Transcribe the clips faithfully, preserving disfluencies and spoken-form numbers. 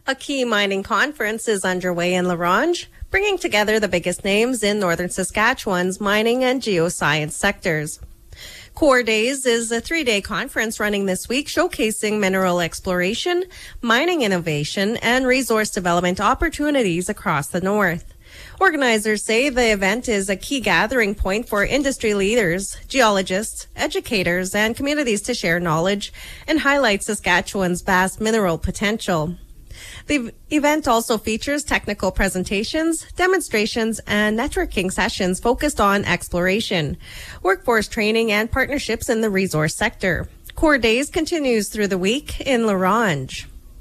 A key mining conference is underway in La Ronge, bringing together the biggest names in northern Saskatchewan's mining and geoscience sectors. Core Days is a three-day conference running this week showcasing mineral exploration, mining innovation, and resource development opportunities across the north. Organizers say the event is a key gathering point for industry leaders, geologists, educators, and communities to share knowledge and highlight Saskatchewan's vast mineral potential. The event also features technical presentations, demonstrations, and networking sessions focused on exploration, workforce training, and partnerships in the resource sector. Core Days continues through the week in La Ronge.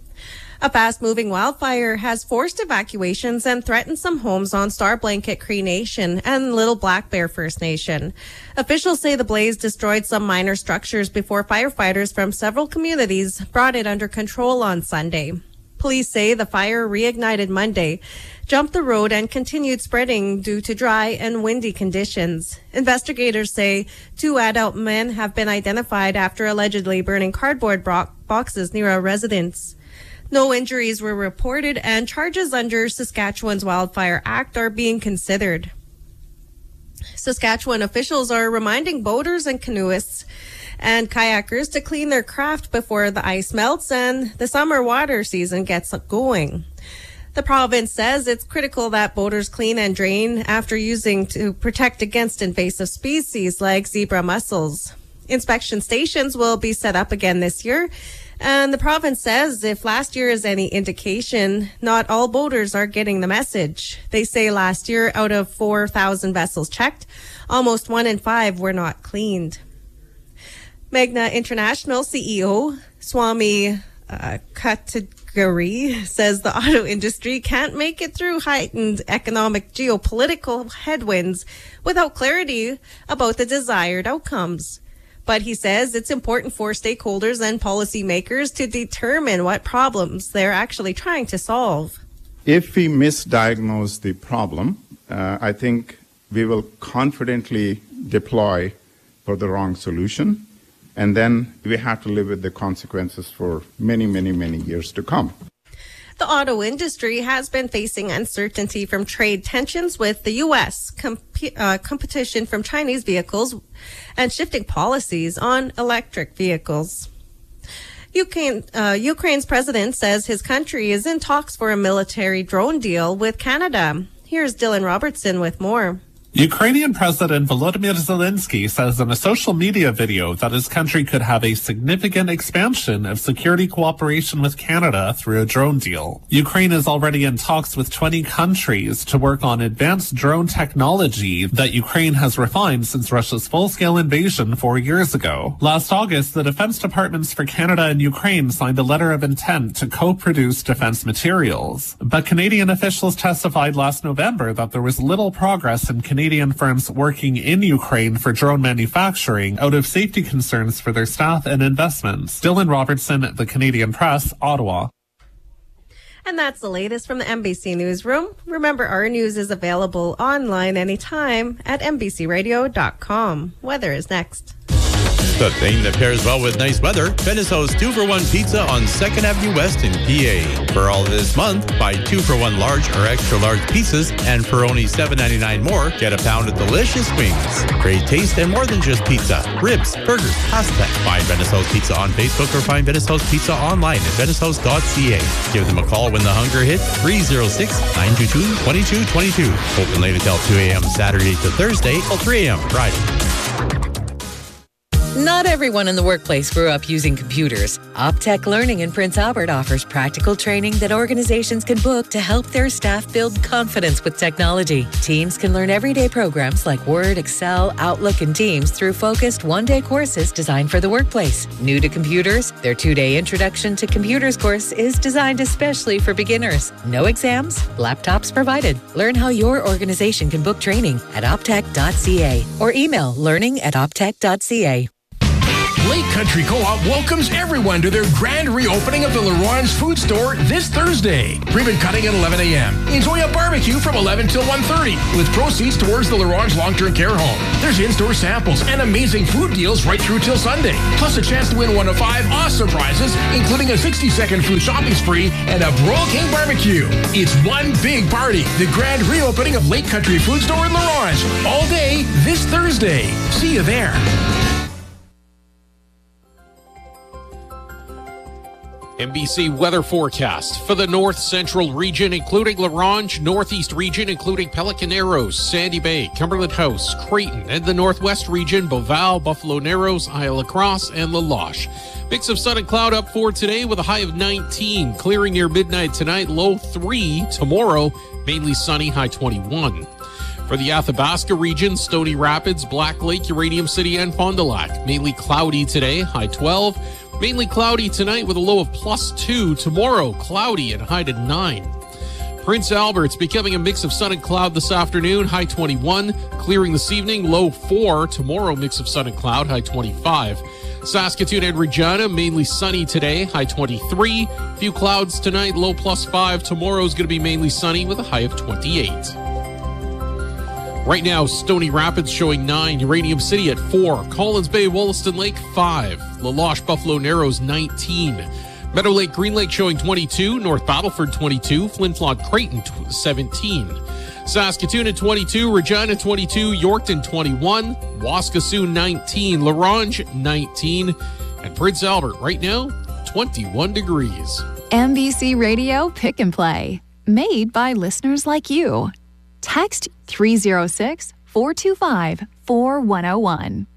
A fast-moving wildfire has forced evacuations and threatened some homes on Star Blanket Cree Nation and Little Black Bear First Nation. Officials say the blaze destroyed some minor structures before firefighters from several communities brought it under control on Sunday. Police say the fire reignited Monday, jumped the road, and continued spreading due to dry and windy conditions. Investigators say two adult men have been identified after allegedly burning cardboard boxes near a residence. No injuries were reported, and charges under Saskatchewan's Wildfire Act are being considered. Saskatchewan officials are reminding boaters and canoeists and kayakers to clean their craft before the ice melts and the summer water season gets going. The province says it's critical that boaters clean and drain after using to protect against invasive species like zebra mussels. Inspection stations will be set up again this year, and the province says if last year is any indication, not all boaters are getting the message. They say last year, out of four thousand vessels checked, almost one in five were not cleaned. Magna International C E O Swami uh, Katagiri says the auto industry can't make it through heightened economic geopolitical headwinds without clarity about the desired outcomes. But he says it's important for stakeholders and policymakers to determine what problems they're actually trying to solve. If we misdiagnose the problem, uh, I think we will confidently deploy for the wrong solution. And then we have to live with the consequences for many, many, many years to come. The auto industry has been facing uncertainty from trade tensions with the U S, comp- uh, competition from Chinese vehicles, and shifting policies on electric vehicles. Ukraine, uh, Ukraine's president says his country is in talks for a military drone deal with Canada. Here's Dylan Robertson with more. Ukrainian President Volodymyr Zelensky says in a social media video that his country could have a significant expansion of security cooperation with Canada through a drone deal. Ukraine is already in talks with twenty countries to work on advanced drone technology that Ukraine has refined since Russia's full-scale invasion four years ago. Last August, the Defense Departments for Canada and Ukraine signed a letter of intent to co-produce defense materials. But Canadian officials testified last November that there was little progress in Canadian Canadian firms working in Ukraine for drone manufacturing out of safety concerns for their staff and investments. Dylan Robertson, The Canadian Press, Ottawa. And that's the latest from the N B C Newsroom. Remember, our news is available online anytime at N B C radio dot com. Weather is next. The thing that pairs well with nice weather, Venice hosts two for one pizza on second Avenue West in P A. For all this month, buy two for one large or extra large pizzas, and for only seven ninety-nine more, get a pound of delicious wings. Great taste and more than just pizza. Ribs, burgers, pasta. Find Venice House Pizza on Facebook or find Venice House Pizza online at venice house dot c a. Give them a call when the hunger hits, three oh six, nine two two, two two two two. Open late until two a.m. Saturday to Thursday till three a.m. Friday. Not everyone in the workplace grew up using computers. Optech Learning in Prince Albert offers practical training that organizations can book to help their staff build confidence with technology. Teams can learn everyday programs like Word, Excel, Outlook, and Teams through focused one-day courses designed for the workplace. New to computers? Their two-day Introduction to Computers course is designed especially for beginners. No exams, laptops provided. Learn how your organization can book training at optech dot c a or email learning at optech dot c a. Lake Country Co-op welcomes everyone to their grand reopening of the LaRonge Food Store this Thursday. Ribbon cutting at eleven a.m. Enjoy a barbecue from eleven till one thirty with proceeds towards the LaRonge Long-Term Care Home. There's in-store samples and amazing food deals right through till Sunday. Plus a chance to win one of five awesome prizes, including a sixty-second food shopping spree and a Broil King barbecue. It's one big party. The grand reopening of Lake Country Food Store in LaRonge. All day this Thursday. See you there. N B C weather forecast for the north central region, including LaRonge, northeast region, including Pelican Narrows, Sandy Bay, Cumberland House, Creighton, and the northwest region, Beauval, Buffalo Narrows, Isle La Crosse, and La Loche. Mix of sun and cloud up for today with a high of nineteen. Clearing near midnight tonight, low three. Tomorrow, mainly sunny, high twenty-one. For the Athabasca region, Stony Rapids, Black Lake, Uranium City, and Fond du Lac. Mainly cloudy today, high twelve. Mainly cloudy tonight with a low of plus two. Tomorrow, cloudy and high to nine. Prince Albert's becoming a mix of sun and cloud this afternoon, high twenty-one. Clearing this evening, low four. Tomorrow, mix of sun and cloud, high twenty-five. Saskatoon and Regina, mainly sunny today, high twenty-three. Few clouds tonight, low plus five. Tomorrow's going to be mainly sunny with a high of twenty-eight. Right now, Stony Rapids showing nine, Uranium City at four, Collins Bay, Wollaston Lake five, La Loche, Buffalo Narrows nineteen, Meadow Lake, Green Lake showing twenty-two, North Battleford twenty-two, Flin Flon, Creighton seventeen, Saskatoon at twenty-two, Regina twenty-two, Yorkton twenty-one, Waskasoon nineteen, LaRonge nineteen, and Prince Albert right now twenty-one degrees. N B C Radio Pick and Play, made by listeners like you. Text three oh six, four two five, four one oh one.